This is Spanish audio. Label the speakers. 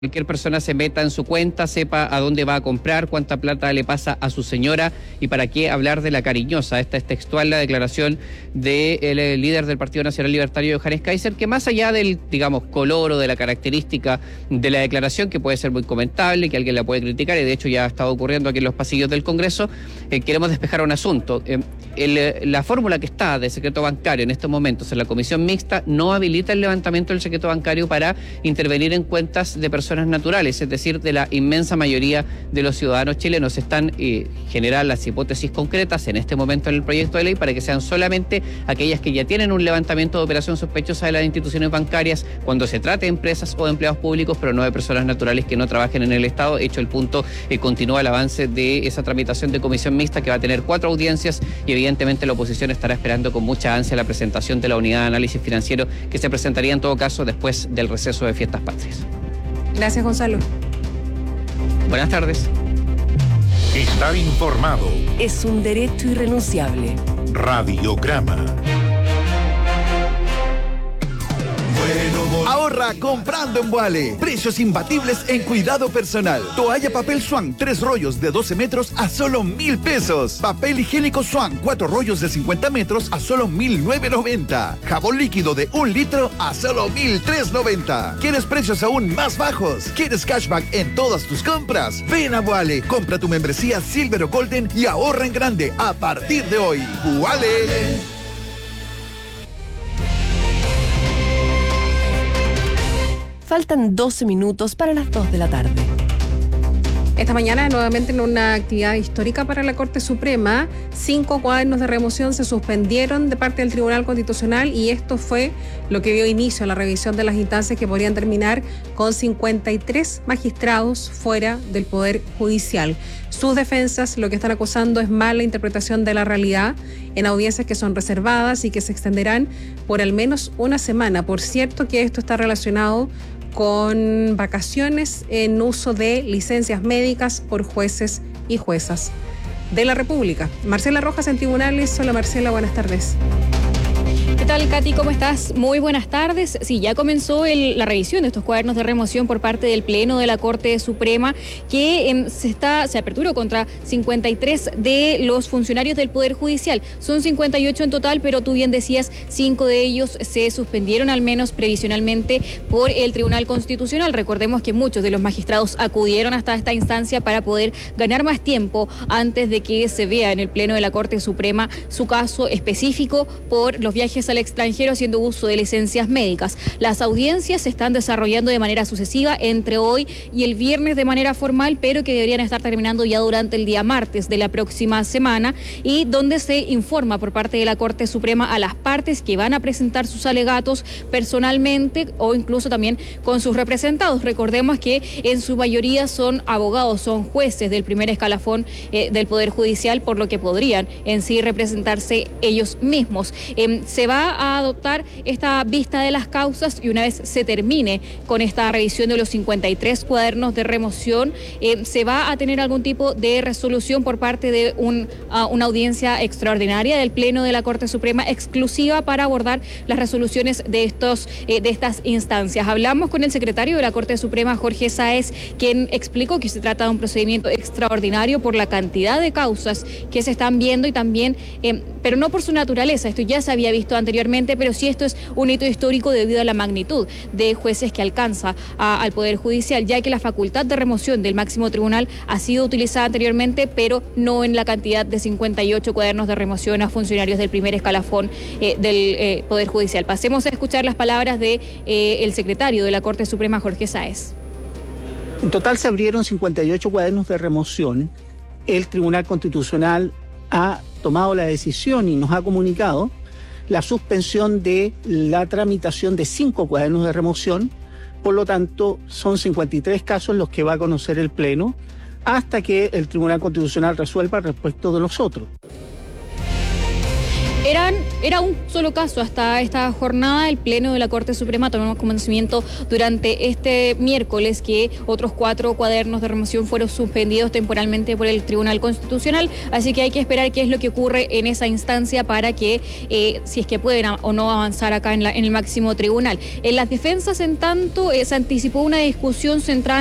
Speaker 1: cualquier persona se meta en su cuenta, sepa a dónde va a comprar, cuánta plata le pasa a su señora y para qué hablar de la cariñosa. Esta es textual la declaración del líder del Partido Nacional Libertario, Johannes Kaiser, que más allá del, digamos, color o de la característica de la declaración, que puede ser muy comentable, que alguien la puede criticar, y de hecho ya ha estado ocurriendo aquí en los pasillos del Congreso, queremos despejar un asunto. La fórmula que está de secreto bancario en estos momentos en la comisión mixta no habilita el levantamiento del secreto bancario para intervenir en cuentas de personas naturales, es decir, de la inmensa mayoría de los ciudadanos chilenos. Están generar las hipótesis concretas en este momento en el proyecto de ley para que sean solamente aquellas que ya tienen un levantamiento de operación sospechosa de las instituciones bancarias cuando se trate de empresas o de empleados públicos, pero no de personas naturales que no trabajen en el Estado. Hecho el punto, continúa el avance de esa tramitación de comisión mixta que va a tener 4 audiencias y evidentemente la oposición estará esperando con mucha ansia la presentación de la unidad de análisis financiero que se presentaría en todo caso después del receso de fiestas patrias.
Speaker 2: Gracias, Gonzalo.
Speaker 1: Buenas tardes.
Speaker 3: Estar informado
Speaker 4: es un derecho irrenunciable.
Speaker 3: Radiograma.
Speaker 5: Ahorra comprando en Vuale. Precios imbatibles en cuidado personal. Toalla papel Swan, 3 rollos de 12 metros a solo 1,000 pesos. Papel higiénico Swan, 4 rollos de 50 metros a solo 1,990. Jabón líquido de 1 litro a solo 1,390. ¿Quieres precios aún más bajos? ¿Quieres cashback en todas tus compras? Ven a Vuale, compra tu membresía Silver o Golden y ahorra en grande a partir de hoy. Vuale.
Speaker 4: Faltan 12 minutos para las 2 de la tarde.
Speaker 2: Esta mañana, nuevamente en una actividad histórica para la Corte Suprema, 5 cuadernos de remoción se suspendieron de parte del Tribunal Constitucional y esto fue lo que dio inicio a la revisión de las instancias que podrían terminar con 53 magistrados fuera del Poder Judicial. Sus defensas lo que están acusando es mala interpretación de la realidad en audiencias que son reservadas y que se extenderán por al menos una semana. Por cierto que esto está relacionado con vacaciones en uso de licencias médicas por jueces y juezas de la República. Marcela Rojas en Tribunales. Hola Marcela, buenas tardes.
Speaker 6: ¿Qué tal, Katy? ¿Cómo estás? Muy buenas tardes. Sí, ya comenzó la revisión de estos cuadernos de remoción por parte del Pleno de la Corte Suprema, que se aperturó contra 53 de los funcionarios del Poder Judicial. Son 58 en total, pero tú bien decías, 5 de ellos se suspendieron al menos previsionalmente por el Tribunal Constitucional. Recordemos que muchos de los magistrados acudieron hasta esta instancia para poder ganar más tiempo antes de que se vea en el Pleno de la Corte Suprema su caso específico por los viajes al extranjero haciendo uso de licencias médicas. Las audiencias se están desarrollando de manera sucesiva entre hoy y el viernes de manera formal, pero que deberían estar terminando ya durante el día martes de la próxima semana, y donde se informa por parte de la Corte Suprema a las partes que van a presentar sus alegatos personalmente o incluso también con sus representados. Recordemos que en su mayoría son abogados, son jueces del primer escalafón del Poder Judicial, por lo que podrían en sí representarse ellos mismos. Se va a adoptar esta vista de las causas y una vez se termine con esta revisión de los 53 cuadernos de remoción, se va a tener algún tipo de resolución por parte de una audiencia extraordinaria del Pleno de la Corte Suprema exclusiva para abordar las resoluciones de estas instancias. Hablamos con el secretario de la Corte Suprema, Jorge Sáez, quien explicó que se trata de un procedimiento extraordinario por la cantidad de causas que se están viendo y también, pero no por su naturaleza. Esto ya se había visto anteriormente, pero sí esto es un hito histórico debido a la magnitud de jueces que alcanza al Poder Judicial, ya que la facultad de remoción del máximo tribunal ha sido utilizada anteriormente, pero no en la cantidad de 58 cuadernos de remoción a funcionarios del primer escalafón del Poder Judicial. Pasemos a escuchar las palabras de el secretario de la Corte Suprema, Jorge Sáez.
Speaker 7: En total se abrieron 58 cuadernos de remoción. El Tribunal Constitucional ha tomado la decisión y nos ha comunicado la suspensión de la tramitación de 5 cuadernos de remoción. Por lo tanto, son 53 casos los que va a conocer el Pleno hasta que el Tribunal Constitucional resuelva respecto de los otros.
Speaker 6: Era un solo caso hasta esta jornada. El Pleno de la Corte Suprema tomó conocimiento durante este miércoles que otros 4 cuadernos de remoción fueron suspendidos temporalmente por el Tribunal Constitucional, así que hay que esperar qué es lo que ocurre en esa instancia para que, si es que pueden o no avanzar acá en el máximo tribunal. En las defensas, en tanto, se anticipó una discusión centrada